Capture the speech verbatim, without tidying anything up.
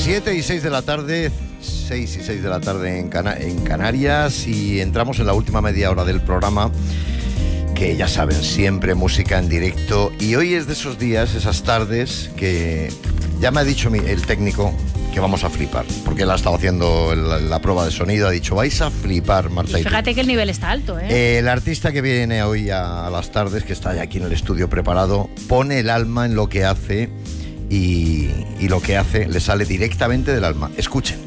siete y seis de la tarde, seis y seis de la tarde en, Cana- en Canarias, y entramos en la última media hora del programa, que ya saben, siempre música en directo, y hoy es de esos días, esas tardes, que ya me ha dicho mi, el técnico que vamos a flipar, porque él ha estado haciendo la, la prueba de sonido, ha dicho, vais a flipar, Marta. Y fíjate que el nivel está alto, ¿eh? Eh, el artista que viene hoy a, a las tardes, que está ya aquí en el estudio preparado, pone el alma en lo que hace, y, y lo que hace le sale directamente del alma. Escuchen.